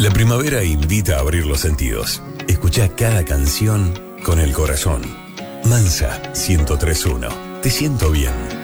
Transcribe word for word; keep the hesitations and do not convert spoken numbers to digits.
La primavera invita a abrir los sentidos. Escucha cada canción con el corazón. Mansa ciento tres punto uno. Te siento bien.